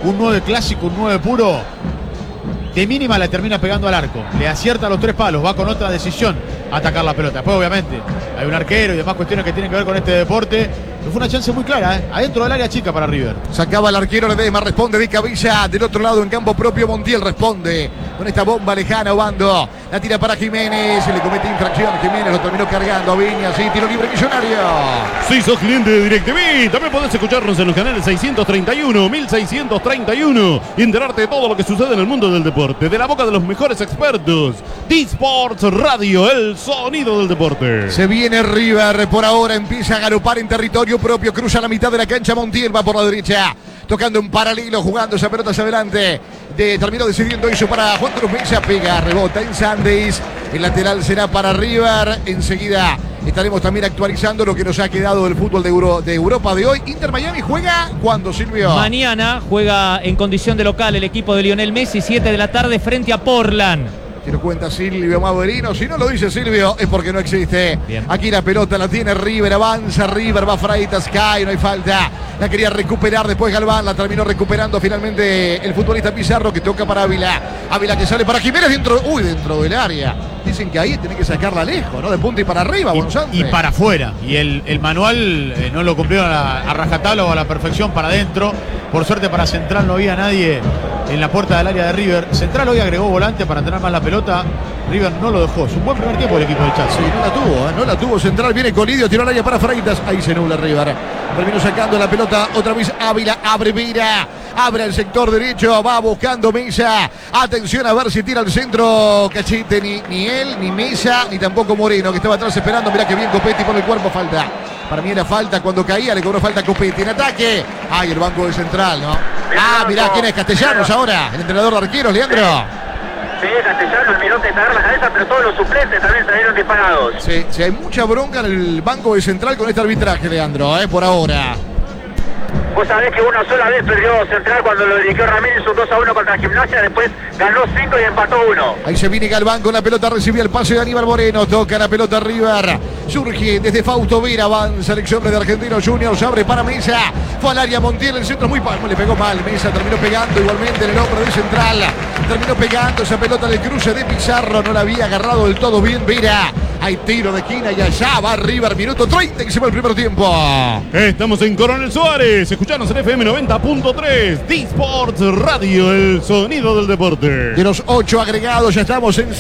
un 9 clásico, un 9 puro, de mínima la termina pegando al arco. Le acierta los 3 palos, va con otra decisión a atacar la pelota. Después, obviamente, hay un arquero y demás cuestiones que tienen que ver con este deporte. Pero fue una chance muy clara, adentro del área chica para River. Sacaba el arquero Ledesma, responde de cabeza. Del otro lado, en campo propio, Montiel responde con esta bomba lejana. Obando la tira para Jiménez, le comete infracción. Jiménez lo terminó cargando. Viña, sí, tiro libre Millonario. Si sos cliente de DirecTV, también podés escucharnos en los canales 631, 1631 y enterarte de todo lo que sucede en el mundo del deporte, de la boca de los mejores expertos. D-Sports Radio, el sonido del deporte. Se viene River, por ahora empieza a galopar en territorio propio, cruza la mitad de la cancha. Montiel va por la derecha, tocando en paralelo, jugando esa pelota hacia adelante. Terminó decidiendo eso para Juan Cruz Mesa, pega, rebota en Sandeis. El lateral será para River. Enseguida estaremos también actualizando lo que nos ha quedado del fútbol de Europa de hoy. Inter Miami juega ¿cuándo, Silvio? Mañana juega en condición de local el equipo de Lionel Messi, 7 de la tarde frente a Portland. Que lo cuenta Silvio Maverino. Si no lo dice Silvio es porque no existe. Bien. Aquí la pelota la tiene River, avanza River, va Freitas, cae, no hay falta. La quería recuperar después Galván, la terminó recuperando finalmente el futbolista Pizarro, que toca para Ávila. Ávila que sale para Jiménez dentro del área. Dicen que ahí tiene que sacarla lejos, ¿no? De punta y para arriba, y para afuera. Y el manual no lo cumplieron a rajatabla o a la perfección para adentro. Por suerte para Central no había nadie en la puerta del área de River. Central hoy agregó volante para tener más la pelota. River no lo dejó. Es un buen primer tiempo el equipo del Chaco. Sí, no la tuvo Central. Viene Colidio, tiró al área para Freitas. Ahí se nubla River. Terminó sacando la pelota otra vez Ávila. Abre Vira. Abre el sector derecho. Va buscando Mesa. Atención a ver si tira al centro Cachete. Ni él, ni Mesa, ni tampoco Moreno, que estaba atrás esperando. Mirá que bien Copetti por el cuerpo. Falta. Para mí era falta cuando caía. Le cobró falta Copetti. En ataque. Ay, el banco de Central, ¿no? Mirá quién es Castellanos ahora. El entrenador de arqueros, Leandro. Sí, Castellanos, el Mirote está la cabeza, pero todos los suplentes también salieron disparados. Sí, hay mucha bronca en el banco de Central con este arbitraje, Leandro, por ahora. Vos sabés que una sola vez perdió Central cuando lo dirigió Ramírez, un 2-1 contra Gimnasia, después ganó 5 y empató 1. Ahí se viene Galván con la pelota, recibía el pase de Aníbal Moreno, toca la pelota River, surge desde Fausto Vera, avanza el ex hombre de Argentinos Juniors, abre para Mesa, fue al área Montiel, el centro muy palmo, le pegó mal, Mesa terminó pegando igualmente en el hombre de Central, terminó pegando esa pelota del cruce de Pizarro, no la había agarrado del todo bien Vera. Hay tiro de esquina y allá va River, minuto 30 que se va el primer tiempo. Estamos en Coronel Suárez, escuchanos en FM 90.3, D-Sports Radio, el sonido del deporte. De los 8 agregados ya estamos en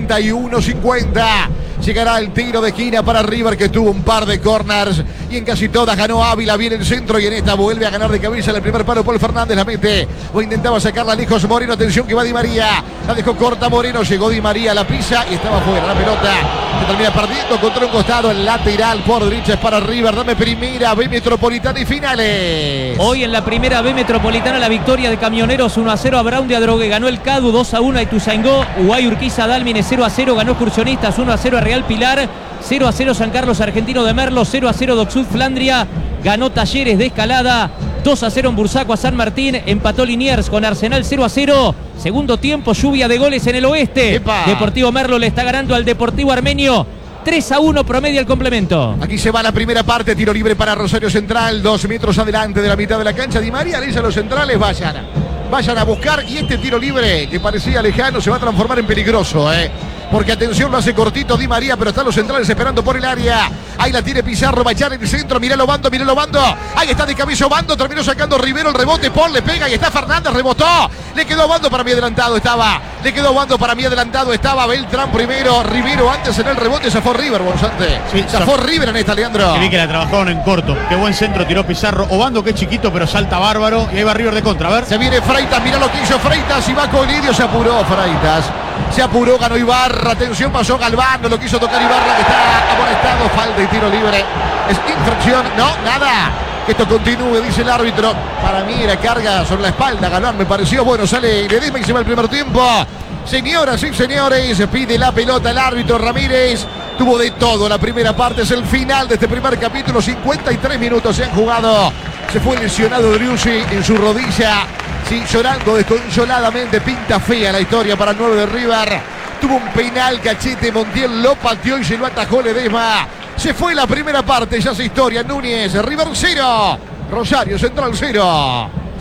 51-50. Llegará el tiro de esquina para River, que tuvo un par de corners y en casi todas ganó Ávila, viene el centro y en esta vuelve a ganar de cabeza el primer palo. Paul Fernández la mete o intentaba sacarla lejos Moreno, atención que va Di María, la dejó corta Moreno, llegó Di María, la pisa y estaba fuera la pelota. Se termina perdiendo contra un costado, el lateral por derecha es para River. Dame primera B Metropolitana y finales. Hoy en la primera B Metropolitana la victoria de Camioneros 1-0 a Brown de Adrogué, ganó el Cadu 2-1 a Ituzaingó, Uruguay Urquiza Dálmine 0-0, ganó Excursionistas 1-0 a Real Pilar, 0-0 San Carlos Argentino de Merlo, 0-0 Docsud Flandria, ganó Talleres de Escalada, 2-0 en Bursaco a San Martín, empató Liniers con Arsenal 0-0. Segundo tiempo, lluvia de goles en el oeste. ¡Epa! Deportivo Merlo le está ganando al Deportivo Armenio 3-1, promedio el complemento. Aquí se va la primera parte, tiro libre para Rosario Central, 2 metros adelante de la mitad de la cancha. Di María le dice a los centrales, vayan a buscar, y este tiro libre que parecía lejano se va a transformar en peligroso, porque atención, lo hace cortito Di María, pero están los centrales esperando por el área. Ahí la tiene Pizarro, va a echar en el centro, miralo Bando. Ahí está de cabeza Bando, terminó sacando Rivero el rebote, Paul le pega y está Fernández, rebotó. Le quedó Bando para mí adelantado estaba. Beltrán primero, Rivero antes en el rebote, zafó River, Bonzante. Sí, zafó River en esta, Leandro. Que vi que la trabajaron en corto. Qué buen centro tiró Pizarro. Obando, que es chiquito, pero salta bárbaro. Y ahí va River de contra, a ver. Se viene Freitas, mira lo que hizo Freitas y va Colidio, se apuró Freitas. Se apuró, ganó Ibarra, atención, pasó Galván, no lo quiso tocar Ibarra, que está amonestado, falta y tiro libre. Es infracción, no, nada. Que esto continúe, dice el árbitro. Para mí era carga sobre la espalda, Galván me pareció. Bueno, sale Ledesma y se va el primer tiempo. Señoras y señores, pide la pelota el árbitro Ramírez. Tuvo de todo la primera parte, es el final de este primer capítulo. 53 minutos se han jugado. Se fue lesionado Driussi en su rodilla. Sí, llorando desconsoladamente, pinta fea la historia para el 9 de River. Tuvo un penal, Cachete, Montiel lo pateó y se lo atajó Ledesma. Se fue la primera parte, ya es historia. Núñez, River 0, Rosario Central 0.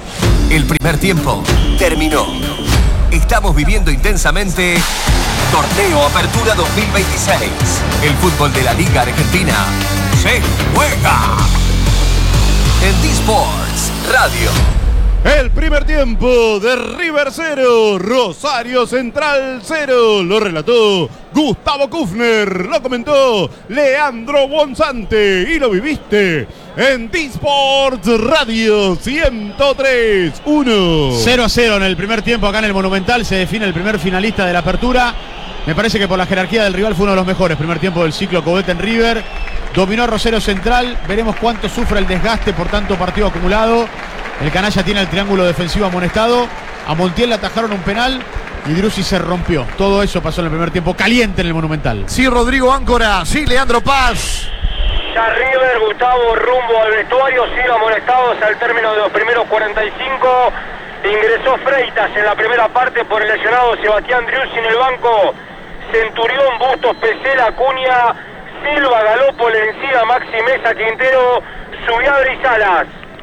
El primer tiempo terminó. Estamos viviendo intensamente Torneo Apertura 2026. El fútbol de la Liga Argentina se juega en D-Sports Radio. El primer tiempo de River 0, Rosario Central 0. Lo relató Gustavo Kufner, lo comentó Leandro Bonzante y lo viviste en D-Sports Radio 103-1. 0-0 en el primer tiempo acá en el Monumental. Se define el primer finalista de la apertura. Me parece que por la jerarquía del rival fue uno de los mejores primer tiempo del ciclo Coudet en River. Dominó a Rosario Central. Veremos cuánto sufre el desgaste por tanto partido acumulado. El canalla tiene el triángulo defensivo amonestado. A Montiel le atajaron un penal y Driussi se rompió. Todo eso pasó en el primer tiempo caliente en el Monumental. Sí, Rodrigo Áncora. Sí, Leandro Paz. Ya River, Gustavo, rumbo al vestuario, siguen amonestados al término de los primeros 45. Ingresó Freitas en la primera parte por el lesionado Sebastián Driussi en el banco. Centurión, Bustos, Pesela, Acuña, Silva, Galopo, Lencina, Maxi Mesa, Quintero, Subiadra y Salas.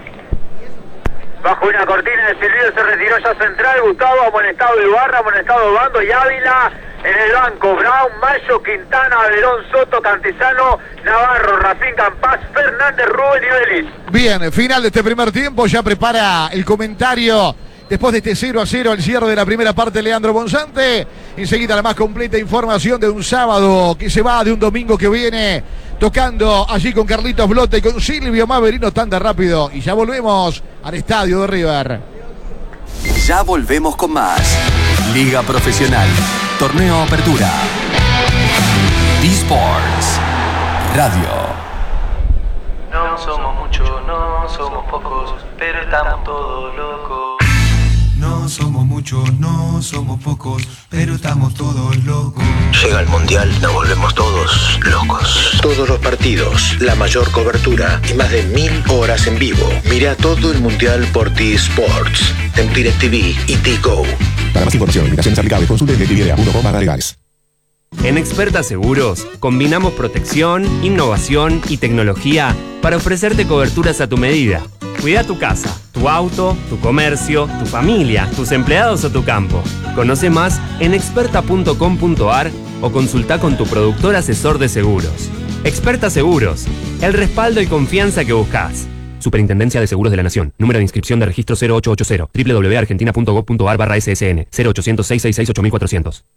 Bajo una cortina de silbido se retiró ya Central. Gustavo, amonestado Ibarra, amonestado Bando y Ávila. En el banco, Brown, Mayo, Quintana, Averón, Soto, Cantizano, Navarro, Rafín, Campás, Fernández, Rubén y Vélez. Bien, final de este primer tiempo. Ya prepara el comentario. Después de este 0-0, el cierre de la primera parte, Leandro Bonzante. Enseguida la más completa información de un sábado que se va, de un domingo que viene, tocando allí con Carlitos Blota y con Silvio Maverino tan de rápido. Y ya volvemos al estadio de River. Ya volvemos con más. Liga Profesional. Torneo Apertura. D-Sports Radio. No somos muchos, no somos pocos, pero estamos todos locos. No somos muchos, no somos pocos, pero estamos todos locos. Llega el Mundial, nos volvemos todos locos. Todos los partidos, la mayor cobertura y más de 1000 horas en vivo. Mira todo el Mundial por T-Sports, en DirecTV y T-Go. Para más información, limitaciones aplicables, consulte DirecTV.com/legales. En Experta Seguros, combinamos protección, innovación y tecnología para ofrecerte coberturas a tu medida. Cuida tu casa, tu auto, tu comercio, tu familia, tus empleados o tu campo. Conoce más en experta.com.ar o consulta con tu productor asesor de seguros. Experta Seguros, el respaldo y confianza que buscas. Superintendencia de Seguros de la Nación. Número de inscripción de registro 0880 www.argentina.gov.ar/ssn 0800 666 8400.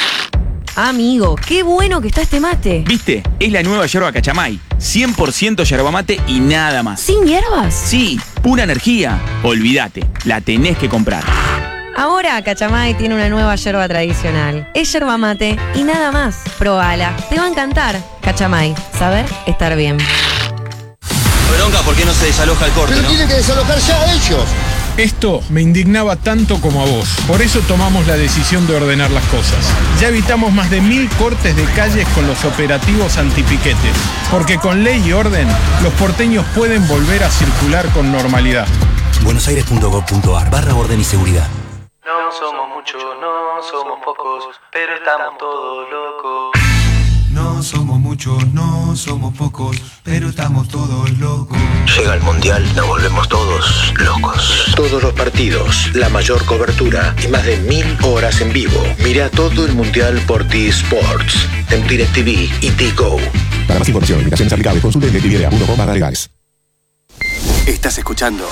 Amigo, qué bueno que está este mate. ¿Viste? Es la nueva yerba Cachamay. 100% yerba mate y nada más. ¿Sin hierbas? Sí, pura energía. Olvídate, la tenés que comprar. Ahora Cachamay tiene una nueva yerba tradicional. Es yerba mate y nada más. Probala, te va a encantar. Cachamay, saber estar bien. Bronca, ¿por qué no se desaloja el corte? Pero tienen que desalojar ya ellos. Esto me indignaba tanto como a vos. Por eso tomamos la decisión de ordenar las cosas. Ya evitamos más de 1000 cortes de calles con los operativos antipiquetes. Porque con ley y orden, los porteños pueden volver a circular con normalidad. buenosaires.gov.ar/orden y seguridad. No somos muchos, no somos pocos, pero estamos todos locos. No somos muchos, no somos pocos, pero estamos todos locos. Llega el Mundial, nos volvemos todos locos. Todos los partidos, la mayor cobertura y más de 1000 horas en vivo. Mira todo el Mundial por T-Sports, en DirecTV y T-Go. Para más información, limitaciones aplicables, consulte DirecTV.com/legales. Estás escuchando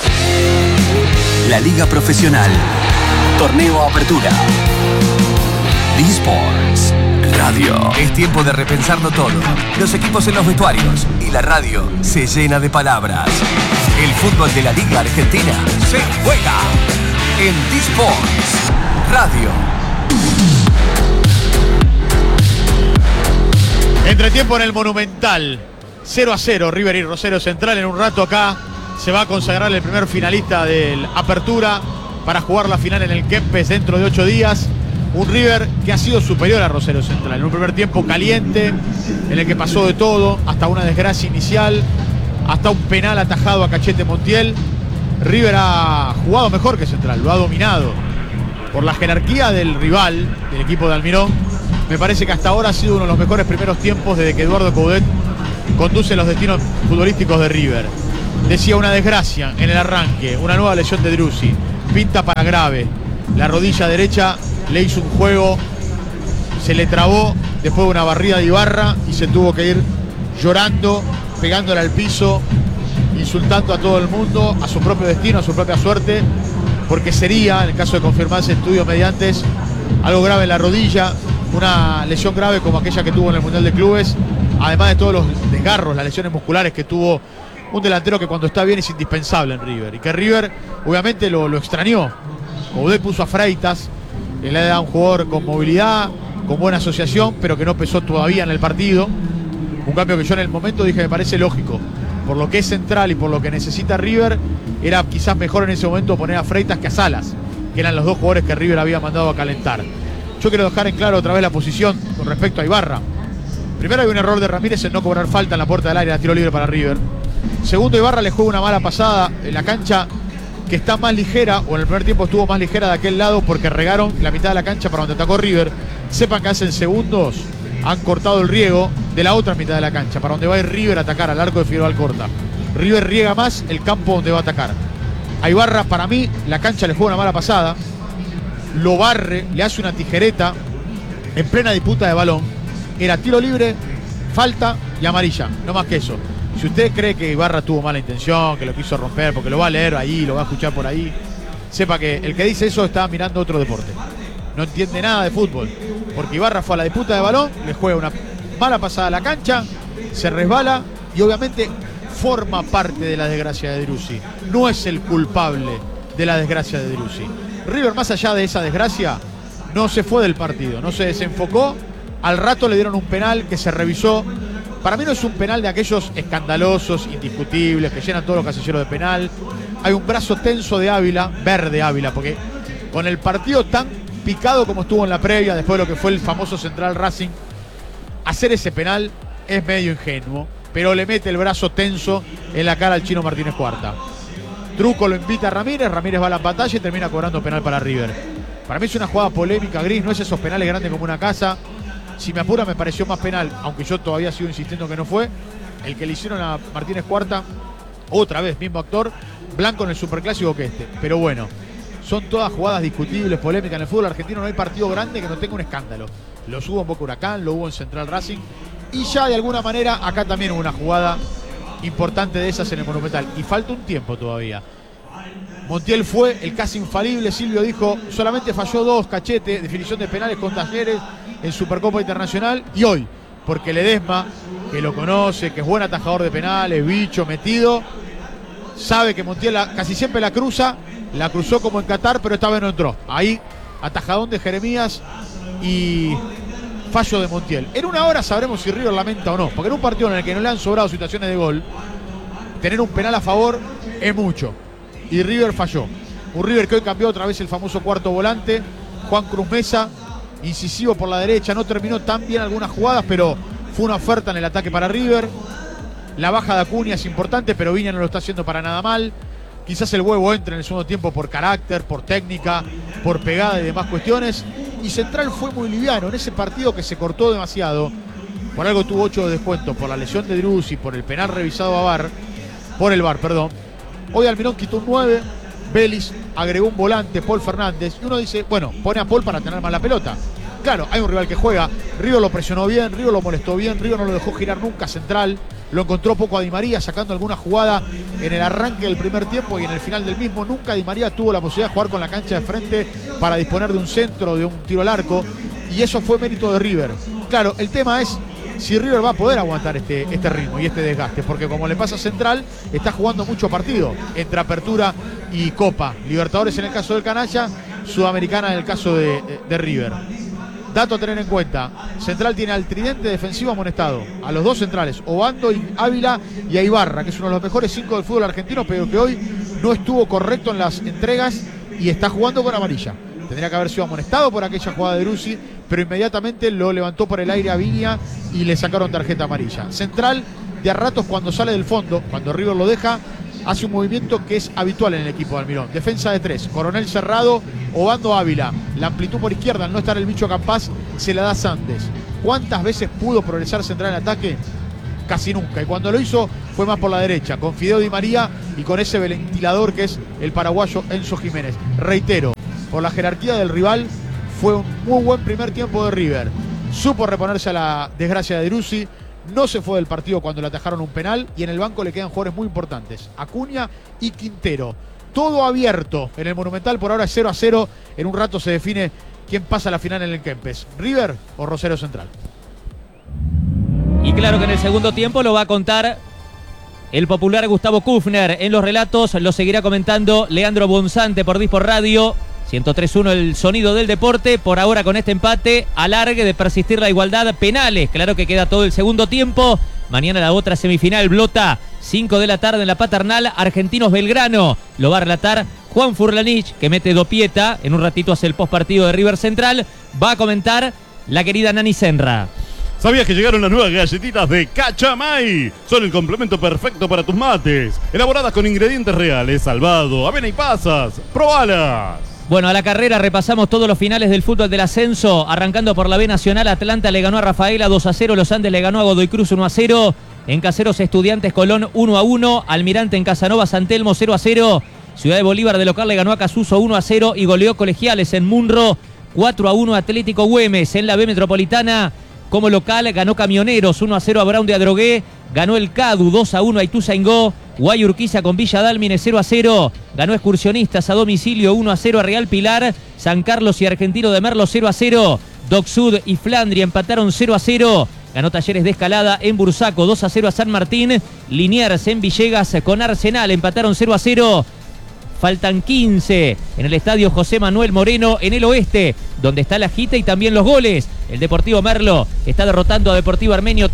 la Liga Profesional. Torneo Apertura. D-Sports Radio. Es tiempo de repensarlo todo. Los equipos en los vestuarios y la radio se llena de palabras. El fútbol de la Liga Argentina se juega en D-Sports Radio. Entretiempo en el Monumental. 0-0, River y Rosario Central. En un rato acá se va a consagrar el primer finalista del Apertura para jugar la final en el Kempes dentro de 8 días. Un River que ha sido superior a Rosario Central. En un primer tiempo caliente, en el que pasó de todo, hasta una desgracia inicial, hasta un penal atajado a Cachete Montiel. River ha jugado mejor que Central, lo ha dominado. Por la jerarquía del rival, del equipo de Almirón, me parece que hasta ahora ha sido uno de los mejores primeros tiempos desde que Eduardo Coudet conduce los destinos futbolísticos de River. Decía, una desgracia en el arranque, una nueva lesión de Driussi. pinta para grave. La rodilla derecha le hizo un juego, se le trabó después de una barrida de Ibarra y se tuvo que ir llorando, pegándole al piso, insultando a todo el mundo, a su propio destino, a su propia suerte, porque sería, en el caso de confirmarse estudios mediantes, algo grave en la rodilla, una lesión grave como aquella que tuvo en el Mundial de Clubes, además de todos los desgarros, las lesiones musculares que tuvo un delantero que cuando está bien es indispensable en River, y que River obviamente lo extrañó. Coudet puso a Freitas, que le da un jugador con movilidad, con buena asociación, pero que no pesó todavía en el partido. Un cambio que yo en el momento dije me parece lógico. Por lo que es central y por lo que necesita River, era quizás mejor en ese momento poner a Freitas que a Salas, que eran los dos jugadores que River había mandado a calentar. Yo quiero dejar en claro otra vez la posición con respecto a Ibarra. Primero, hay un error de Ramírez en no cobrar falta en la puerta del área, tiro libre para River. Segundo, Ibarra le juega una mala pasada en la cancha que está más ligera, o en el primer tiempo estuvo más ligera de aquel lado porque regaron la mitad de la cancha para donde atacó River. Sepan que hace segundos han cortado el riego de la otra mitad de la cancha, para donde va a ir River a atacar, al arco de Figueroa Alcorta. River riega más el campo donde va a atacar. A Ibarra, para mí, la cancha le juega una mala pasada, lo barre, le hace una tijereta en plena disputa de balón. Era tiro libre, falta y amarilla, no más que eso. Si usted cree que Ibarra tuvo mala intención, que lo quiso romper, porque lo va a leer ahí, lo va a escuchar por ahí, sepa que el que dice eso está mirando otro deporte. No entiende nada de fútbol, porque Ibarra fue a la disputa de balón, le juega una mala pasada a la cancha, se resbala y obviamente forma parte de la desgracia de Driussi. No es el culpable de la desgracia de Driussi. River, más allá de esa desgracia, no se fue del partido, no se desenfocó. Al rato le dieron un penal que se revisó. Para mí no es un penal de aquellos escandalosos, indiscutibles, que llenan todos los casilleros de penal. Hay un brazo tenso de Ávila, verde Ávila, porque con el partido tan picado como estuvo en la previa, después de lo que fue el famoso Central Racing, hacer ese penal es medio ingenuo, pero le mete el brazo tenso en la cara al chino Martínez Cuarta. Truco lo invita a Ramírez, Ramírez va a la batalla y termina cobrando penal para River. Para mí es una jugada polémica, gris, no es esos penales grandes como una casa. Si me apura, me pareció más penal, aunque yo todavía sigo insistiendo que no fue, el que le hicieron a Martínez Cuarta, otra vez, mismo actor, blanco en el Superclásico que este. Pero bueno, son todas jugadas discutibles, polémicas. En el fútbol argentino no hay partido grande que no tenga un escándalo. Lo hubo en Boca Huracán, lo hubo en Central Racing, y ya de alguna manera acá también hubo una jugada importante de esas en el Monumental. Y falta un tiempo todavía. Montiel fue el casi infalible, Silvio dijo, solamente falló 2 cachetes, definición de penales con Talleres en Supercopa Internacional, y hoy, porque Ledesma, que lo conoce, que es buen atajador de penales, bicho, metido, sabe que Montiel casi siempre la cruza, la cruzó como en Qatar, pero esta vez no entró. Ahí, atajadón de Jeremías y fallo de Montiel. En una hora sabremos si River lamenta o no, porque en un partido en el que no le han sobrado situaciones de gol, tener un penal a favor es mucho. Y River falló. Un River que hoy cambió otra vez el famoso cuarto volante, Juan Cruz Mesa, incisivo por la derecha, no terminó tan bien algunas jugadas, pero fue una oferta en el ataque para River. La baja de Acuña es importante, pero Viña no lo está haciendo para nada mal. Quizás el huevo entre en el segundo tiempo por carácter, por técnica, por pegada y demás cuestiones. Y Central fue muy liviano en ese partido que se cortó demasiado. Por algo tuvo 8 de descuento, por la lesión de Driussi, por el penal revisado por el VAR. Hoy Almirón quitó un 9, Vélez agregó un volante, Paul Fernández, y uno dice, bueno, pone a Paul para tener más la pelota. Claro, hay un rival que juega, River lo presionó bien, River lo molestó bien, River no lo dejó girar nunca Central, lo encontró poco a Di María sacando alguna jugada en el arranque del primer tiempo y en el final del mismo. Nunca Di María tuvo la posibilidad de jugar con la cancha de frente para disponer de un centro, de un tiro al arco, y eso fue mérito de River. Claro, el tema es si River va a poder aguantar este ritmo y este desgaste, porque como le pasa a Central, está jugando mucho partido entre Apertura y Copa, Libertadores en el caso del Canalla, Sudamericana en el caso de River. Dato a tener en cuenta, Central tiene al tridente defensivo amonestado, a los 2 centrales, Obando y Ávila, y a Ibarra, que es uno de los mejores 5 del fútbol argentino, pero que hoy no estuvo correcto en las entregas y está jugando con amarilla. Tendría que haber sido amonestado por aquella jugada de Driussi, pero inmediatamente lo levantó por el aire a Viña y le sacaron tarjeta amarilla. Central, de a ratos cuando sale del fondo, cuando River lo deja, hace un movimiento que es habitual en el equipo de Almirón. Defensa de 3, Coronel cerrado, Obando Ávila. La amplitud por izquierda, al no estar el bicho Campás, se la da Sandes. ¿Cuántas veces pudo progresar Central en ataque? casi nunca. Y cuando lo hizo fue más por la derecha, con Fideo Di María y con ese ventilador que es el paraguayo Enzo Jiménez. Reitero, por la jerarquía del rival, fue un muy buen primer tiempo de River. Supo reponerse a la desgracia de Driussi, no se fue del partido cuando le atajaron un penal y en el banco le quedan jugadores muy importantes, Acuña y Quintero. Todo abierto en el Monumental, por ahora es 0-0. En un rato se define quién pasa a la final en el Kempes, River o Rosario Central. Y claro que en el segundo tiempo lo va a contar el popular Gustavo Kufner. En los relatos lo seguirá comentando Leandro Bonzante por Disport Radio. 103.1 el sonido del deporte. Por ahora con este empate, alargue de persistir la igualdad, penales. Claro que queda todo el segundo tiempo. Mañana la otra semifinal, Blota, 5 de la tarde en la Paternal, Argentinos Belgrano. Lo va a relatar Juan Furlanich, que mete dopieta. En un ratito hace el postpartido de River Central. Va a comentar la querida Nani Senra. ¿Sabías que llegaron las nuevas galletitas de Cachamay? Son el complemento perfecto para tus mates. Elaboradas con ingredientes reales, salvado, avena y pasas. ¡Probalas! Bueno, a la carrera repasamos todos los finales del fútbol del ascenso. Arrancando por la B Nacional, Atlanta le ganó a Rafaela 2-0. Los Andes le ganó a Godoy Cruz 1-0. En Caseros Estudiantes Colón 1-1. Almirante en Casanova San Telmo 0-0. Ciudad de Bolívar de local le ganó a Casuso 1-0 y goleó Colegiales en Munro 4-1. Atlético Güemes en la B Metropolitana. Como local ganó Camioneros 1-0 a Brown de Adrogué. Ganó el CADU 2-1 a Ituzaingó. Guayurquiza con Villa Dálmine 0-0. Ganó Excursionistas a domicilio 1-0 a Real Pilar. San Carlos y Argentino de Merlo 0-0. Doc Sud y Flandria empataron 0-0. Ganó Talleres de Escalada en Bursaco 2-0 a San Martín. Liniers en Villegas con Arsenal empataron 0-0. Faltan 15 en el estadio José Manuel Moreno en el oeste, donde está la gita y también los goles. El Deportivo Merlo está derrotando a Deportivo Armenio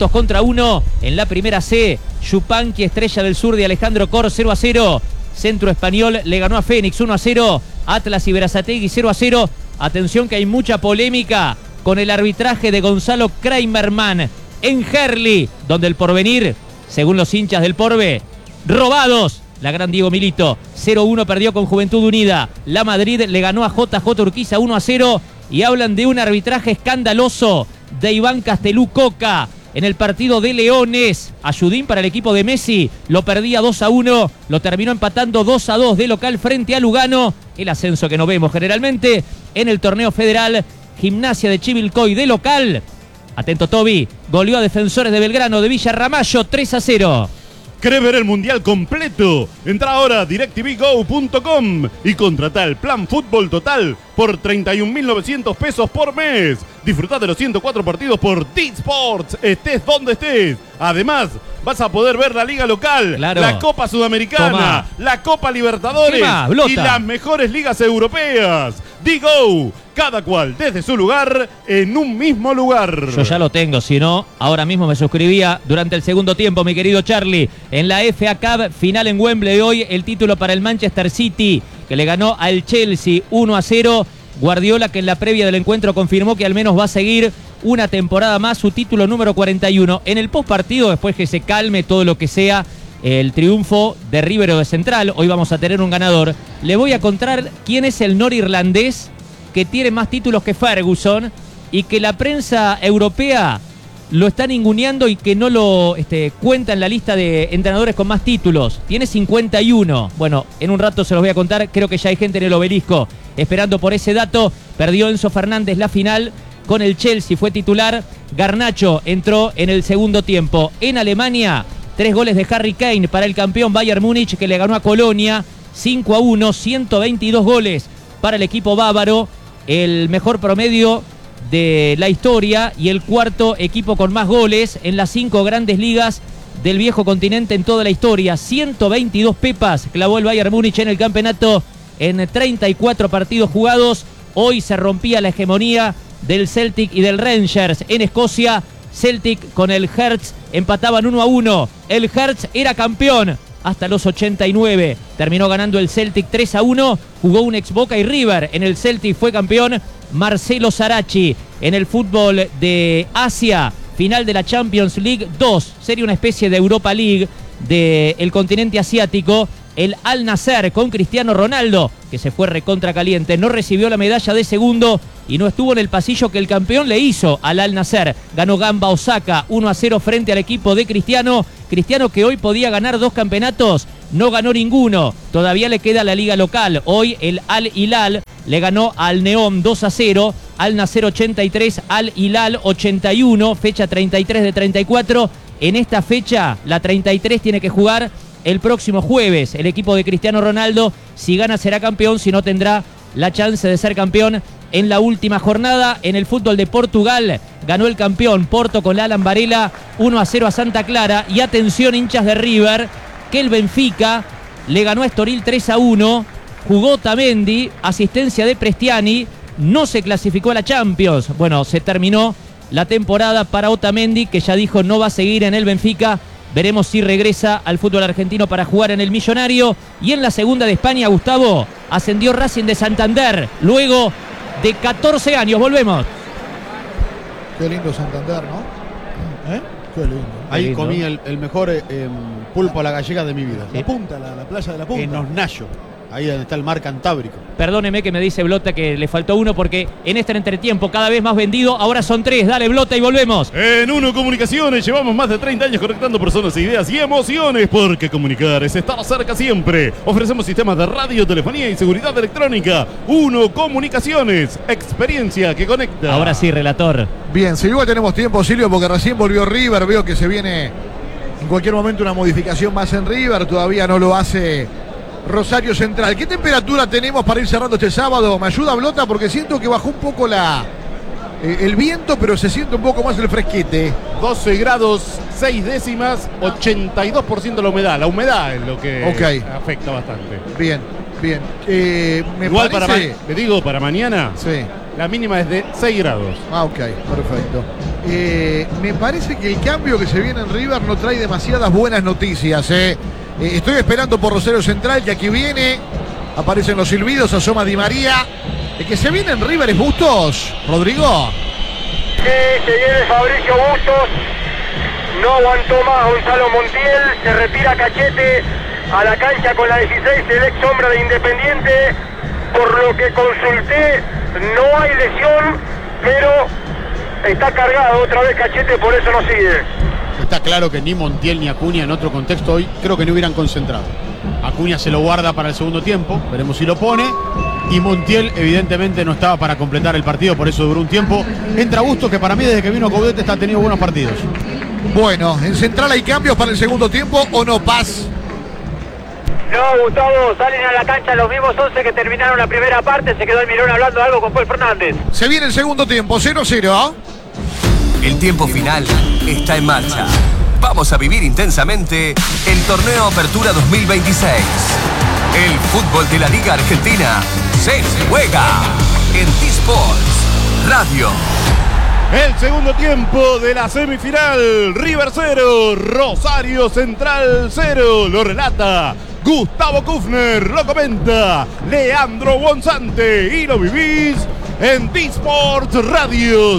3-1 en la primera C. Yupanqui, Estrella del Sur de Alejandro Cor 0-0. Centro Español le ganó a Fénix 1-0. Atlas y Berazategui 0-0. Atención que hay mucha polémica con el arbitraje de Gonzalo Kramerman en Herli, donde el Porvenir, según los hinchas del Porve, robados. La gran Diego Milito, 0-1 perdió con Juventud Unida. La Madrid le ganó a JJ Urquiza 1-0 y hablan de un arbitraje escandaloso de Iván Castelú Coca en el partido de Leones. Ayudín para el equipo de Messi, lo perdía 2-1, lo terminó empatando 2-2 de local frente a Lugano. El ascenso que no vemos generalmente en el torneo federal. Gimnasia de Chivilcoy de local. Atento Toby, goleó a Defensores de Belgrano de Villa Ramallo 3-0. ¿Querés ver el mundial completo? Entra ahora a DirecTVGo.com y contratá el plan Fútbol Total por 31.900 pesos por mes. Disfrutá de los 104 partidos por T-Sports, estés donde estés. Además, vas a poder ver la liga local, claro, la Copa Sudamericana, toma, la Copa Libertadores y las mejores ligas europeas. Digo, cada cual desde su lugar, en un mismo lugar. Yo ya lo tengo, si no, ahora mismo me suscribía durante el segundo tiempo, mi querido Charlie. En la FA Cup, final en Wembley hoy, el título para el Manchester City, que le ganó al Chelsea 1-0. Guardiola, que en la previa del encuentro confirmó que al menos va a seguir una temporada más, su título número 41. En el postpartido, después que se calme todo lo que sea el triunfo de River o de Central, hoy vamos a tener un ganador. Le voy a contar quién es el norirlandés que tiene más títulos que Ferguson y que la prensa europea lo está ninguneando y que no lo cuenta en la lista de entrenadores con más títulos. Tiene 51. Bueno, en un rato se los voy a contar. Creo que ya hay gente en el obelisco esperando por ese dato. Perdió Enzo Fernández la final con el Chelsea, fue titular. Garnacho entró en el segundo tiempo. En Alemania, 3 goles de Harry Kane para el campeón Bayern Múnich, que le ganó a Colonia 5-1, 122 goles para el equipo bávaro, el mejor promedio de la historia y el cuarto equipo con más goles en las 5 grandes ligas del viejo continente en toda la historia. 122 pepas clavó el Bayern Múnich en el campeonato en 34 partidos jugados. Hoy se rompía la hegemonía del Celtic y del Rangers en Escocia. Celtic con el Hertz empataban 1-1. El Hertz era campeón hasta los 89. Terminó ganando el Celtic 3-1. Jugó un ex Boca y River. En el Celtic fue campeón Marcelo Sarachi. En el fútbol de Asia, final de la Champions League 2. Sería una especie de Europa League del continente asiático. El Al Nassr con Cristiano Ronaldo, que se fue recontra caliente, no recibió la medalla de segundo y no estuvo en el pasillo que el campeón le hizo al Al Nassr. Ganó Gamba Osaka 1-0 frente al equipo de Cristiano. Cristiano, que hoy podía ganar 2 campeonatos, no ganó ninguno. Todavía le queda la liga local. Hoy el Al Hilal le ganó al Neom 2-0. Al Nassr 83, Al Hilal 81, fecha 33 de 34. En esta fecha, la 33 tiene que jugar el próximo jueves. El equipo de Cristiano Ronaldo, si gana será campeón, si no tendrá la chance de ser campeón en la última jornada. En el fútbol de Portugal ganó el campeón Porto con la Alan Varela 1-0 a Santa Clara. Y atención, hinchas de River, que el Benfica le ganó a Estoril 3-1. Jugó Otamendi, asistencia de Prestiani, no se clasificó a la Champions. Bueno, se terminó la temporada para Otamendi, que ya dijo no va a seguir en el Benfica. Veremos si regresa al fútbol argentino para jugar en el Millonario. Y en la segunda de España, Gustavo, ascendió Racing de Santander luego de 14 años. Volvemos. Qué lindo Santander, ¿no? Qué lindo. Ahí lindo. comí el mejor pulpo a la gallega de mi vida. La punta, la playa de la punta. En Osnayo. Ahí donde está el mar Cantábrico. Perdóneme que me dice Blota que le faltó uno porque en este entretiempo cada vez más vendido. Ahora son 3. Dale, Blota, y volvemos. En Uno Comunicaciones llevamos más de 30 años conectando personas, ideas y emociones, porque comunicar es estar cerca siempre. Ofrecemos sistemas de radio, telefonía y seguridad electrónica. Uno Comunicaciones, experiencia que conecta. Ahora sí, relator. Bien, si igual tenemos tiempo, Silvio, porque recién volvió River. Veo que se viene en cualquier momento una modificación más en River. Todavía no lo hace Rosario Central. ¿Qué temperatura tenemos para ir cerrando este sábado? ¿Me ayuda, Blota? Porque siento que bajó un poco el viento, pero se siente un poco más el fresquete. 12 grados 6 décimas, 82% de la humedad. La humedad es lo que afecta bastante. Bien, bien. Me Igual parece... le digo, para mañana, sí, la mínima es de 6 grados. Ah, ok, perfecto. Me parece que el cambio que se viene en River no trae demasiadas buenas noticias. Estoy esperando por Rosario Central, que aquí viene. Aparecen los silbidos, asoma Di María. El que se viene en River es Bustos, Rodrigo. Sí, se viene Fabricio Bustos. No aguantó más Gonzalo Montiel. Se retira Cachete a la cancha con la 16, el ex sombra de Independiente. Por lo que consulté, no hay lesión, pero está cargado otra vez Cachete, por eso no sigue. Está claro que ni Montiel ni Acuña en otro contexto hoy creo que no hubieran concentrado. Acuña se lo guarda para el segundo tiempo, veremos si lo pone. Y Montiel evidentemente no estaba para completar el partido, por eso duró un tiempo. Entra Bustos, que para mí desde que vino Coudet está teniendo buenos partidos. Bueno, en Central hay cambios para el segundo tiempo, ¿o no, Paz? No, Gustavo, salen a la cancha los mismos 11 que terminaron la primera parte. Se quedó el Mirón hablando algo con Paul Fernández. Se viene el segundo tiempo, 0-0. El tiempo final está en marcha. Vamos a vivir intensamente el Torneo Apertura 2026. El fútbol de la Liga Argentina se juega en T-Sports Radio. El segundo tiempo de la semifinal. River 0, Rosario Central 0. Lo relata Gustavo Kufner, lo comenta Leandro Bonzante y lo vivís en T-Sports Radio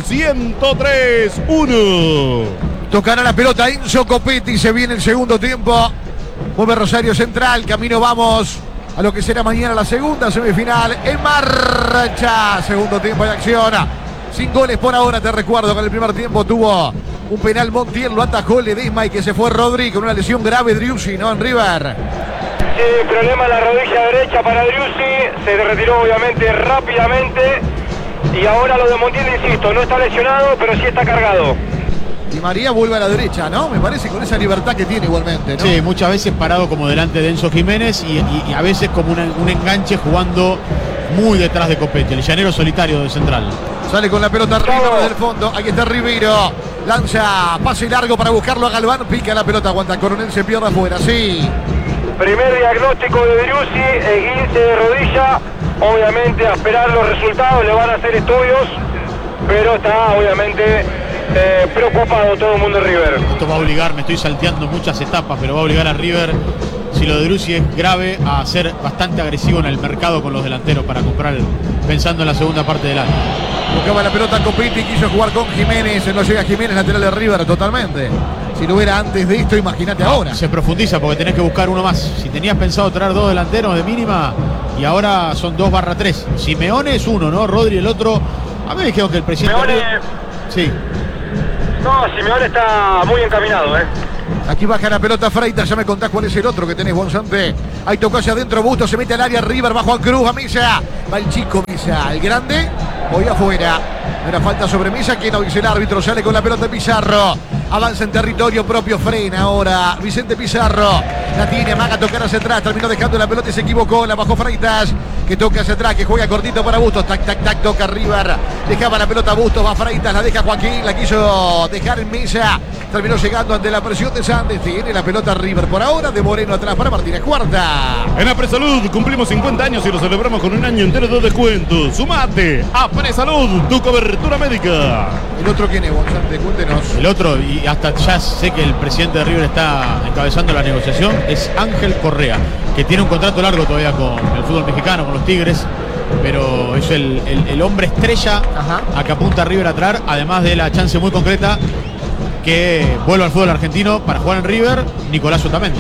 103.1. Tocará la pelota Enzo Copetti, se viene el segundo tiempo. Mueve Rosario Central, camino vamos a lo que será mañana la segunda semifinal. En marcha, segundo tiempo de acción. Sin goles por ahora, te recuerdo que en el primer tiempo tuvo un penal Montiel, lo atajó Ledesma y que se fue Rodri con una lesión grave Driussi, ¿no? En River. Sí, problema en la rodilla derecha para Driussi, se retiró obviamente rápidamente. Y ahora lo de Montiel, insisto, no está lesionado, pero sí está cargado. Di María vuelve a la derecha, ¿no? Me parece con esa libertad que tiene igualmente, ¿no? Sí, muchas veces parado como delante de Enzo Jiménez y a veces como un enganche jugando muy detrás de Copetti, el llanero solitario del Central. Sale con la pelota arriba desde el fondo. Aquí está Ribeiro. Lanza pase largo para buscarlo a Galván. Pica la pelota, aguanta Coronel, se pierde afuera. Sí. Primer diagnóstico de Driussi, esguince de rodilla. Obviamente a esperar los resultados, le van a hacer estudios, pero está obviamente preocupado todo el mundo de River. Esto va a obligar, me estoy salteando muchas etapas, pero va a obligar a River, si lo de Driussi es grave, a ser bastante agresivo en el mercado con los delanteros para comprar, pensando en la segunda parte del año. Buscaba la pelota Copetti, quiso jugar con Jiménez, no llega Jiménez, lateral de River totalmente. Si lo hubiera antes de esto, imagínate ahora. Se profundiza porque tenés que buscar uno más. Si tenías pensado traer dos delanteros de mínima, y ahora son 2/3. Simeone es uno, ¿no? Rodri el otro. A mí me dijeron que el presidente... Simeone... Sí. No, Simeone está muy encaminado, Aquí baja la pelota Freitas, ya me contás cuál es el otro que tenés, Bonzante. Ahí tocó hacia adentro, Bustos, se mete al área, River, va Juan Cruz, a Misa. Va el chico Misa, el grande, hoy afuera. Era falta sobre Misa, que no dice el árbitro, sale con la pelota Pizarro. Avanza en territorio propio, frena ahora Vicente Pizarro. La tiene, amaga a tocar hacia atrás, terminó dejando la pelota y se equivocó. La bajó Freitas, que toca hacia atrás, que juega cortito para Bustos. Tac, tac, tac, toca River. Dejaba la pelota Bustos, va Freitas, la deja Joaquín, la quiso dejar en Misa. Terminó llegando ante la presión de Sandes. Tiene la pelota River por ahora, de Moreno atrás para Martínez, cuarta. En Apresalud cumplimos 50 años y lo celebramos con un año entero de descuentos. Sumate a Apresalud, tu cobertura médica. ¿El otro quién es, Bonzante? Cuéntenos. El otro, y hasta ya sé que el presidente de River está encabezando la negociación, es Ángel Correa, que tiene un contrato largo todavía con el fútbol mexicano, con los Tigres, pero es el hombre estrella a que apunta a River a traer, además de la chance muy concreta que vuelva al fútbol argentino para jugar en River, Nicolás Otamendi.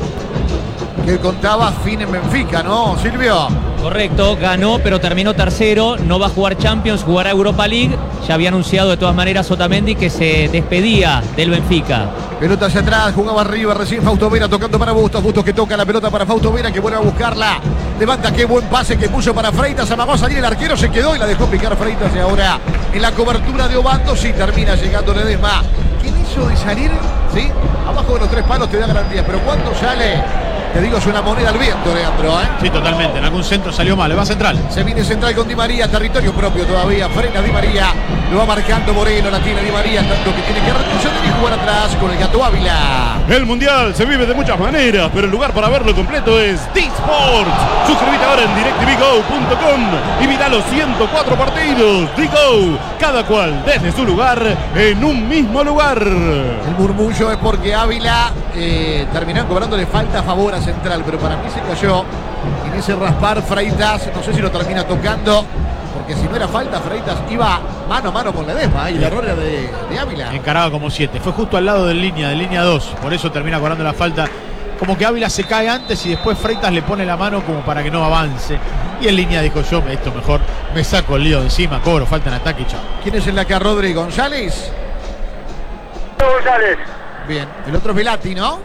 Que contaba fin en Benfica, ¿no, Silvio? Correcto, ganó, pero terminó tercero. No va a jugar Champions, jugará Europa League. Ya había anunciado de todas maneras Otamendi que se despedía del Benfica. Pelota hacia atrás, jugaba River, recién Fausto Vera tocando para Bustos. Bustos que toca la pelota para Fausto Vera, que vuelve a buscarla. Levanta, qué buen pase que puso para Freitas. Amagó a salir el arquero, se quedó y la dejó picar Freitas. Y ahora en la cobertura de Obando, sí termina llegando Ledesma. ¿Quién hizo de salir? Sí, abajo de los 3 palos te da garantía, pero cuando sale, te digo, es una moneda al viento, Leandro, Sí, totalmente. En algún centro salió mal. Le va Central. Se viene Central con Di María, territorio propio todavía. Frena Di María. Lo va marcando Moreno, la tiene Di María, tanto que tiene que retroceder y jugar atrás con el Gato Ávila. El Mundial se vive de muchas maneras, pero el lugar para verlo completo es D-Sports. Suscríbete ahora en DirecTVGo.com y mira los 104 partidos. D-Go, cada cual desde su lugar, en un mismo lugar. El murmullo es porque Ávila terminó cobrándole falta a favor a Central, pero para mí se cayó en ese raspar Freitas. No sé si lo termina tocando, porque si no era falta, Freitas iba mano a mano con Ledesma y el error era de Ávila. Encaraba como 7. Fue justo al lado de línea 2. Por eso termina cobrando la falta. Como que Ávila se cae antes y después Freitas le pone la mano como para que no avance. Y en línea dijo yo, esto mejor, me saco el lío de encima, cobro, falta en ataque y chao. ¿Quién es el la que Rodri? ¿González? González. Bien, el otro es Velati, ¿no?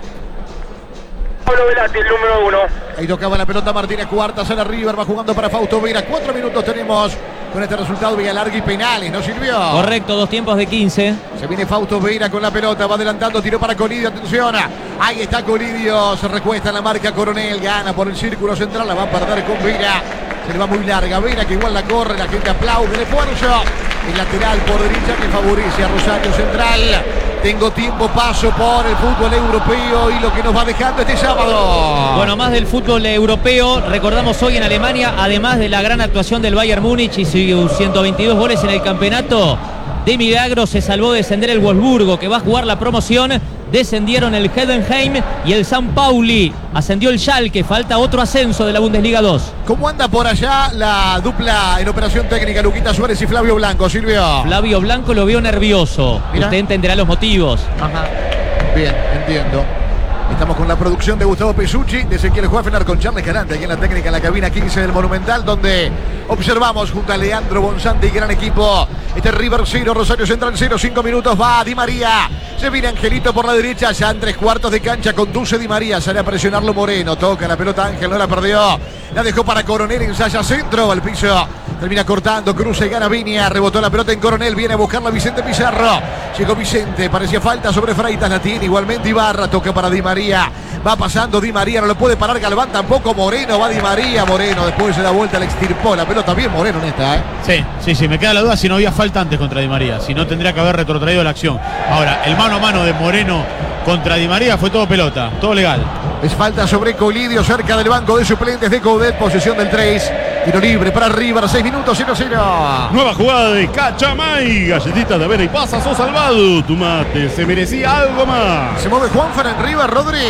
Pablo Velati, el número 1. Ahí tocaba la pelota Martínez, cuarta, sale River, va jugando para Fausto Vera. 4 minutos tenemos con este resultado, vía larga y penales, ¿no, Silvio? Correcto, 2 tiempos de 15. Se viene Fausto Vera con la pelota, va adelantando, tiró para Colidio, atención. Ahí está Colidio, se recuesta en la marca Coronel, gana por el círculo central, la va a perder con Vera. Se le va muy larga, Vera que igual la corre, la gente aplaude el esfuerzo. El lateral por derecha que favorece a Rosario Central. Tengo tiempo, paso por el fútbol europeo y lo que nos va dejando este sábado. Bueno, más del fútbol europeo, recordamos hoy en Alemania, además de la gran actuación del Bayern Múnich y sus 122 goles en el campeonato, de milagro se salvó de descender el Wolfsburgo, que va a jugar la promoción. Descendieron el Heidenheim y el San Pauli. Ascendió el Schalke, falta otro ascenso de la Bundesliga 2. ¿Cómo anda por allá la dupla en operación técnica, Luquita Suárez y Flavio Blanco, Silvio? Flavio Blanco lo vio nervioso. Mirá. Usted entenderá los motivos. Ajá. Bien, entiendo. Estamos con la producción de Gustavo Pesucci, de Ezequiel Huefner, con Charles Galante, aquí en la técnica, en la cabina 15 del Monumental, donde observamos junto a Leandro Bonzante y gran equipo. Este River 0, Rosario Central 0, 5 minutos, va Di María. Se viene Angelito por la derecha, ya en 3/4 de cancha, conduce Di María, sale a presionarlo Moreno, toca la pelota Ángel, no la perdió. La dejó para Coronel, ensaya centro, al piso. Termina cortando, cruza y gana Viña. Rebotó la pelota en Coronel, viene a buscarla Vicente Pizarro. Llegó Vicente, parecía falta sobre Freitas, la tiene igualmente Ibarra, toca para Di María. Va pasando Di María, no lo puede parar Galván tampoco. Moreno, va Di María, Moreno después se da vuelta, le extirpó la pelota bien Moreno en esta, Sí, me queda la duda si no había falta antes contra Di María, si no tendría que haber retrotraído la acción. Ahora, el mano a mano de Moreno contra Di María fue todo pelota, todo legal. Es falta sobre Colidio, cerca del banco de suplentes de Coudet, posesión del 3. Tiro libre para River, 6 minutos, 0-0. Nueva jugada de Cachamay. Galletitas de avena y pasas o salvado. Tu mate se merecía algo más. Se mueve Juanfer en River, Rodri.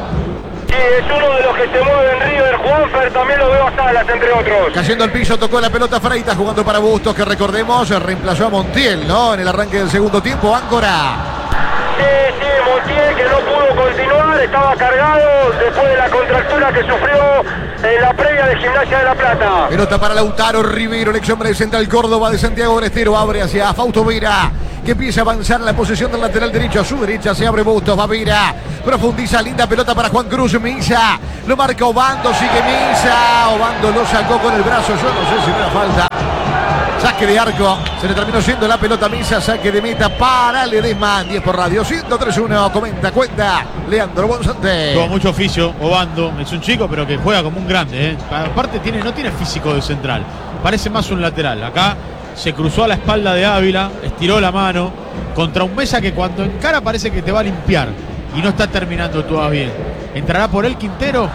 Sí, es uno de los que se mueve en River. Juanfer también lo veo a Salas, entre otros. Cayendo al piso, tocó la pelota Freitas, jugando para Bustos, que recordemos, reemplazó a Montiel, ¿no? En el arranque del segundo tiempo, Áncora. Sí, Montiel, que no pudo continuar, estaba cargado después de la contractura que sufrió en la previa área de Gimnasia de La Plata. Pelota para Lautaro Rivero, el ex hombre de Central Córdoba de Santiago del Estero. Abre hacia Fausto Vera, que empieza a avanzar en la posición del lateral derecho. A su derecha se abre Bustos, va Vera. Profundiza, linda pelota para Juan Cruz. Misa, lo marca Obando, sigue Misa. Obando lo sacó con el brazo. Yo no sé si no era falta. Saque de arco, se le terminó siendo la pelota a Misa, saque de meta para Ledesma. 10 por radio, 103.1, cuenta Leandro Bonzante. Tuvo mucho oficio, Obando, es un chico pero que juega como un grande, ¿eh? Aparte no tiene físico de central, parece más un lateral. Acá se cruzó a la espalda de Ávila, estiró la mano contra un Mesa que cuando encara parece que te va a limpiar y no está terminando todavía. ¿Entrará por él Quintero?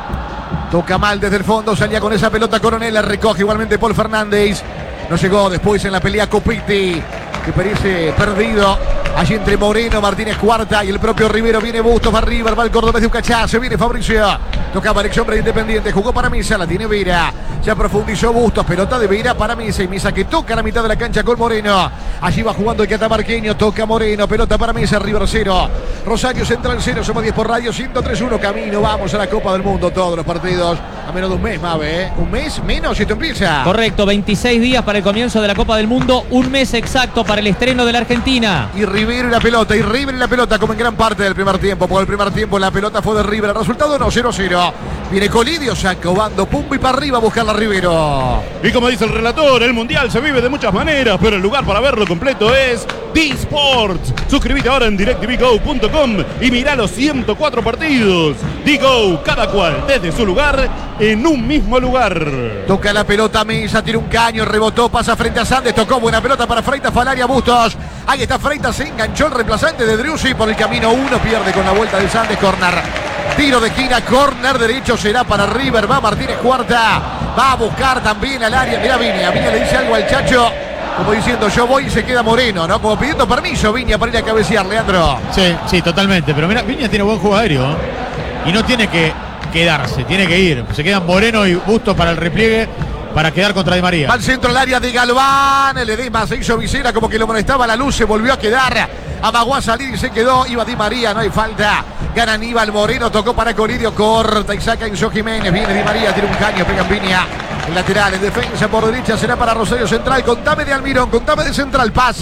Toca mal desde el fondo, salía con esa pelota Coronel, la recoge igualmente Paul Fernández. No llegó después en la pelea Copiti, que parece perdido. Allí entre Moreno, Martínez Cuarta y el propio Rivero. Viene Bustos, va River, va el cordobés de un cachazo. Viene Fabricio. Tocaba el ex hombre Independiente. Jugó para Misa, la tiene Vera. Ya profundizó Bustos. Pelota de Vera para Misa. Y Misa que toca la mitad de la cancha con Moreno. Allí va jugando el catamarqueño. Toca Moreno. Pelota para Misa. River 0. Rosario Central 0. Somos 10 por radio. 103.1. Camino. Vamos a la Copa del Mundo. Todos los partidos. A menos de un mes, Mave, ¿eh? Un mes menos y esto empieza. Correcto. 26 días para el comienzo de la Copa del Mundo. Un mes exacto para el estreno de la Argentina. Y Rivero y la pelota. Y River y la pelota como en gran parte del primer tiempo. Por el primer tiempo la pelota fue de River. El resultado no, 0-0. Viene Colidio, saca Obando, pumba y para arriba a buscarla Rivero. Y como dice el relator, el Mundial se vive de muchas maneras, pero el lugar para verlo completo es D-Sports. Suscríbete ahora en directvgo.com y mirá los 104 partidos. D-Go, cada cual desde su lugar, en un mismo lugar. Toca la pelota Misa, tira un caño, rebotó, pasa frente a Sandes, tocó buena pelota para Freitas, Falaria, Bustos. Ahí está Freitas, se enganchó el reemplazante de Driussi por el camino 1, pierde con la vuelta de Sandes, corner. Tiro de esquina, córner derecho será para River, va Martínez Cuarta, va a buscar también al área, mirá Viña le dice algo al Chacho, como diciendo yo voy y se queda Moreno, ¿no? Como pidiendo permiso Viña para ir a cabecear, Leandro. Sí, totalmente, pero mira, Viña tiene buen juego aéreo, ¿eh? Y no tiene que quedarse, tiene que ir, se quedan Moreno y Bustos para el repliegue, para quedar contra Di María. Va al centro del área de Galván, el Edema se hizo visera, como que lo molestaba la luz, se volvió a quedar, amagó a salir y se quedó, iba Di María, no hay falta. Gana Aníbal Moreno, tocó para Colidio, corta y saca Enzo Jiménez, viene Di María, tiene un caño, pega en Viña, el lateral, en defensa por derecha será para Rosario Central, contame de Almirón, contame de Central, Paz.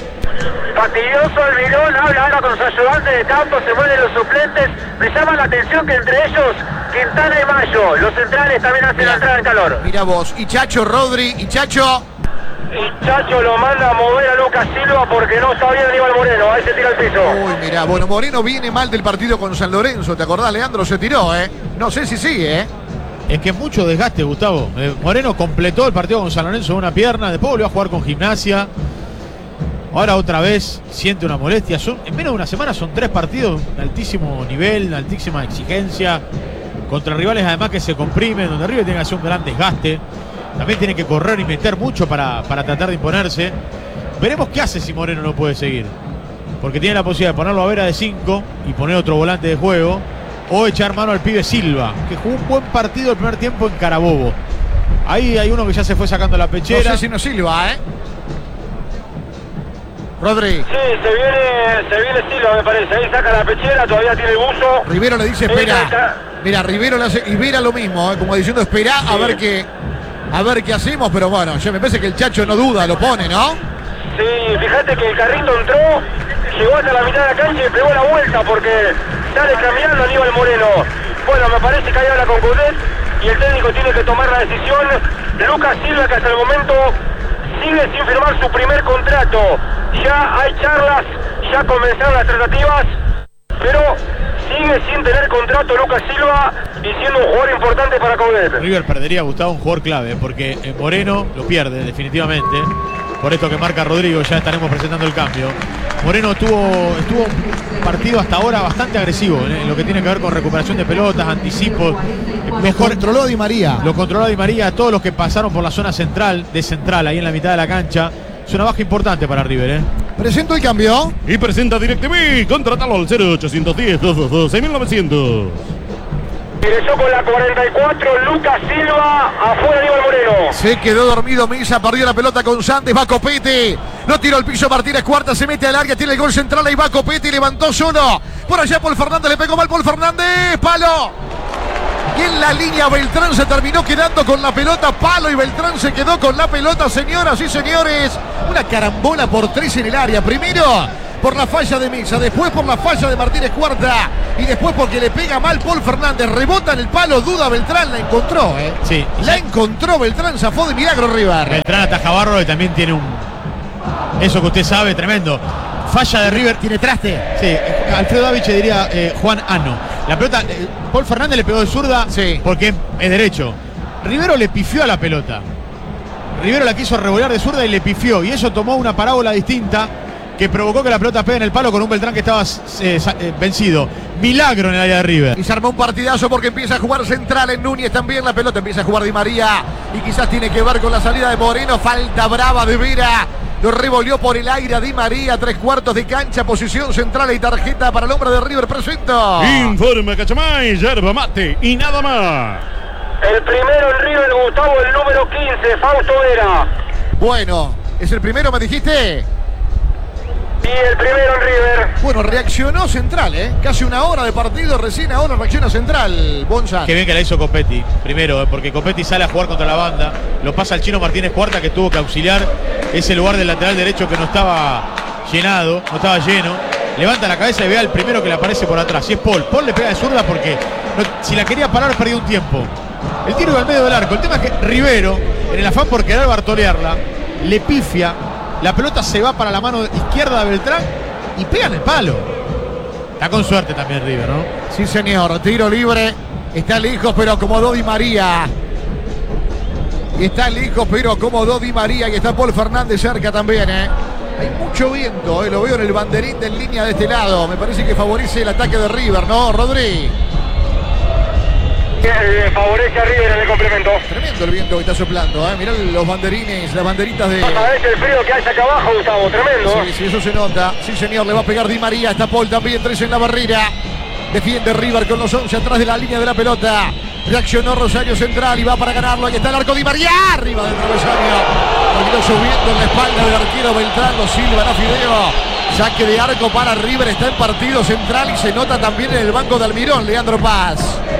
Fastidioso Almirón, habla ahora con sus ayudantes de campo, se mueven los suplentes, me llama la atención que entre ellos Quintana y Mayo, los centrales también hacen la entrada en calor. Mira vos, y Chacho Rodri, y Chacho lo manda a mover a Lucas Silva porque no está bien Aníbal Moreno, ahí se tira al piso. Uy, mirá, bueno, Moreno viene mal del partido con San Lorenzo, ¿te acordás, Leandro? Se tiró, no sé si sigue, Es que mucho desgaste, Gustavo. Moreno completó el partido con San Lorenzo en una pierna, después volvió a jugar con Gimnasia. Ahora otra vez siente una molestia. En menos de una semana son 3 partidos de altísimo nivel, de altísima exigencia, contra rivales además que se comprimen, donde River tiene que hacer un gran desgaste. También tiene que correr y meter mucho para tratar de imponerse. Veremos qué hace si Moreno no puede seguir. Porque tiene la posibilidad de ponerlo a Vera de 5 y poner otro volante de juego. O echar mano al pibe Silva, que jugó un buen partido el primer tiempo en Carabobo. Ahí hay uno que ya se fue sacando la pechera. No sé si no Silva, Rodri. Sí, se viene Silva, me parece. Ahí saca la pechera, todavía tiene el buzo. Rivero le dice espera. Mira, Rivero le hace y Vera lo mismo, como diciendo espera, sí. a ver qué hacemos, pero bueno, ya me parece que el Chacho no duda, lo pone, ¿no? Sí, fíjate que el carrito entró, llegó hasta la mitad de la cancha y pegó la vuelta porque sale caminando Aníbal Moreno. Bueno, me parece que ahí habla con Coudet y el técnico tiene que tomar la decisión. Lucas Silva, que hasta el momento sigue sin firmar su primer contrato. Ya hay charlas, ya comenzaron las tratativas, pero sigue sin tener contrato Lucas Silva y siendo un jugador importante para Coudet. River perdería, Gustavo, un jugador clave, porque Moreno lo pierde definitivamente. Por esto que marca Rodrigo, ya estaremos presentando el cambio. Moreno estuvo un partido hasta ahora bastante agresivo en lo que tiene que ver con recuperación de pelotas, anticipos. Lo controló Di María. Lo controló Di María, todos los que pasaron por la zona central, ahí en la mitad de la cancha. Es una baja importante para River, Presento el cambio. Y presenta DirecTV. Contratalo al 0810-222-6900. Ingresó con la 44, Lucas Silva, afuera Aníbal Moreno. Se quedó dormido Misa, perdió la pelota con Sandes, va Copete. No tiró el piso Martínez Cuarta, se mete al área, tiene el gol central, ahí va Copete, levantó solo. Por allá Paul Fernández, le pegó mal Paul Fernández, palo. Y en la línea Beltrán se terminó quedando con la pelota, palo, y Beltrán se quedó con la pelota, señoras y señores. Una carambola por 3 en el área. Primero por la falla de Mesa, después por la falla de Martínez Cuarta y después porque le pega mal Paul Fernández. Rebota en el palo, duda Beltrán, la encontró, ¿eh? Sí. La encontró Beltrán, zafó de milagro River. Beltrán ataja bárbaro y también tiene eso que usted sabe, tremendo. Falla de River. Tiene traste. Sí, Alfredo Daviche diría Juan Ano. La pelota, Paul Fernández le pegó de zurda porque es derecho. Rivero le pifió a la pelota. Rivero la quiso revolear de zurda y le pifió. Y eso tomó una parábola distinta que provocó que la pelota pegue en el palo con un Beltrán que estaba vencido. Milagro en el área de River. Y se armó un partidazo porque empieza a jugar central en Núñez también. La pelota empieza a jugar Di María y quizás tiene que ver con la salida de Moreno. Falta brava de Vera. Lo revolvió por el aire a Di María, 3/4 de cancha, posición central y tarjeta para el hombre de River. Presento. Informa Cachamay, yerba mate y nada más. El primero en River, Gustavo, el número 15, Fausto Vera. Bueno, ¿es el primero, me dijiste? Y el primero en River. Bueno, reaccionó Central, ¿eh? Casi una hora de partido, recién ahora reacciona Central, Bonza. Qué bien que la hizo Copetti, primero, porque Copetti sale a jugar contra la banda, lo pasa al chino Martínez Cuarta, que tuvo que auxiliar ese lugar del lateral derecho que no estaba llenado, no estaba lleno. Levanta la cabeza y ve al primero que le aparece por atrás. Y es Paul. Paul le pega de zurda porque si la quería parar perdió un tiempo. El tiro iba al medio del arco. El tema es que Rivero, en el afán por querer bartolearla, le pifia. La pelota se va para la mano izquierda de Beltrán y pega en el palo. Está con suerte también River, ¿no? Sí, señor. Tiro libre. Está lejos, pero acomodó Di María. Está lejos, pero acomodó Di María. Y está Paul Fernández cerca también, ¿eh? Hay mucho viento, lo veo en el banderín de en línea de este lado. Me parece que favorece el ataque de River, ¿no, Rodri? Favorece a River en el complemento. Tremendo el viento que está soplando, ¿eh? Mirá los banderines, las banderitas de... ¿Sabés el frío que hay acá abajo, Gustavo? Tremendo. Sí, eso se nota. Sí, señor, le va a pegar Di María. Está Paul también, 3 en la barrera. Defiende River con los 11 atrás de la línea de la pelota. Reaccionó Rosario Central y va para ganarlo. Ahí está el arco Di María. Arriba del travesaño. Terminó subiendo en la espalda del arquero Beltrán. Lo silban a Fideo. Saque de arco para River. Está en partido central y se nota también en el banco de Almirón, Leandro Paz.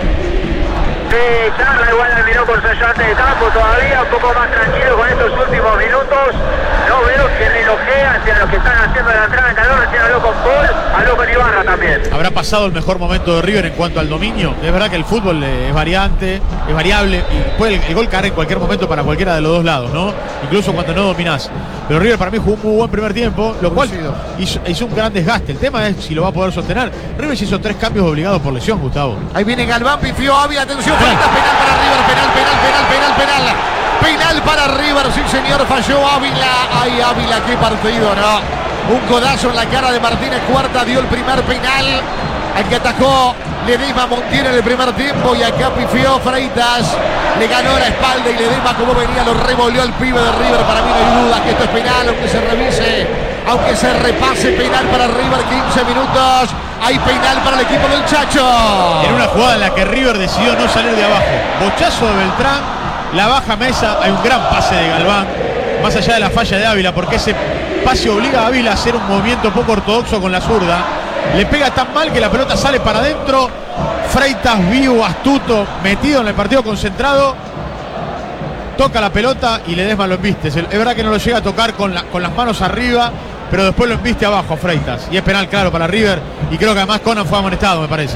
Sí, charla igual Almirón con su ayudante de campo todavía, un poco más tranquilo con estos últimos minutos. No veo que relojee hacia lo que están haciendo en la entrada de calor. Recién habló con Paul, habló con Ibarra también. ¿Habrá pasado el mejor momento de River en cuanto al dominio? Es verdad que el fútbol es variante, es variable y puede el gol caer en cualquier momento para cualquiera de los dos lados, ¿no? Incluso cuando no dominás. Pero River para mí jugó un muy buen primer tiempo, lo cual hizo un gran desgaste. El tema es si lo va a poder sostener. River hizo 3 cambios obligados por lesión, Gustavo. Ahí viene Galván, pifió Ávila, atención, penal para River, penal para River, sí señor, falló Ávila. Ay, Ávila, qué partido, ¿no? Un codazo en la cara de Martínez Cuarta, dio el primer penal. Al que atacó Ledesma Montiel en el primer tiempo y acá pifió Freitas. Le ganó la espalda y Ledesma como venía lo revolvió el pibe de River. Para mí no hay duda que esto es penal, aunque se revise, aunque se repase, penal para River, 15 minutos. Hay penal para el equipo del Chacho. En una jugada en la que River decidió no salir de abajo. Bochazo de Beltrán, la baja Mesa, hay un gran pase de Galván, más allá de la falla de Ávila, porque ese pase obliga a Ávila a hacer un movimiento poco ortodoxo con la zurda. Le pega tan mal que la pelota sale para adentro. Freitas vivo, astuto, metido en el partido concentrado. Toca la pelota y Ledesma lo embiste. Es verdad que no lo llega a tocar con las manos arriba, pero después lo embiste abajo Freitas. Y es penal claro para River. Y creo que además Conan fue amonestado, me parece.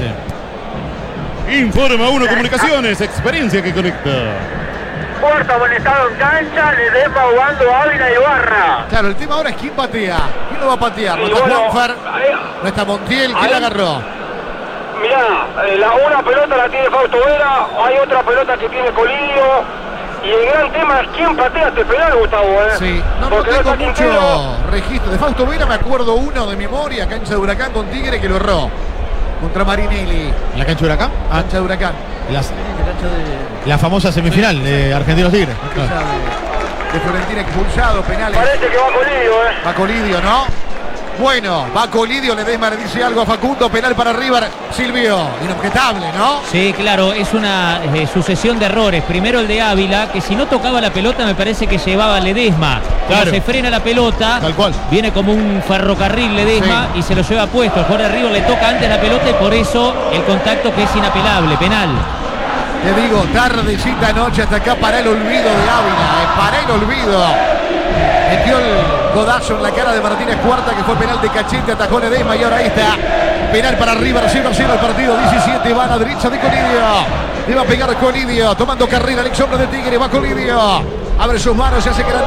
Informa 1 Comunicaciones, experiencia que conecta. Cuarto amonestado en cancha, Ledesma jugando Ávila y Ibarra. Claro, el tema ahora es quién patea. ¿Quién lo va a patear? No Y está bueno, Juanfer, no está Montiel. ¿Quién la agarró? Mirá, una pelota la tiene Fausto Vera, hay otra pelota que tiene Colidio. Y el gran tema es quién patea este penal, Gustavo, Sí, no Porque tengo está Quintero. mucho registro. De Fausto Vera me acuerdo uno de memoria, cancha de Huracán con Tigre, que lo erró. Contra Marinelli. ¿En la cancha de Huracán? Cancha de Huracán. La famosa semifinal de Argentinos Tigres. De Fiorentina expulsado, penales. Parece que va Colidio, Va Colidio, ¿no? Bueno, va Colidio, Ledesma le dice algo a Facundo, penal para River. Silvio, inobjetable, ¿no? Sí, claro, es una sucesión de errores. Primero el de Ávila, que si no tocaba la pelota me parece que llevaba a Ledesma. Cuando Claro. se frena la pelota, Tal cual. viene como un ferrocarril Ledesma y se lo lleva puesto. El jugador de River le toca antes la pelota y por eso el contacto que es inapelable, penal. Te digo, tardecita noche hasta acá para el olvido de Ávila, para el olvido. Metió el codazo en la cara de Martínez Cuarta, que fue penal de cachete, atajó Ledesma y ahora ahí está. Penal para River, 0-0 el partido, 17, va a la derecha de Colidio. Le va a pegar Colidio, tomando carrera el ex hombre de Tigre, va Colidio. Abre sus manos, se hace grande.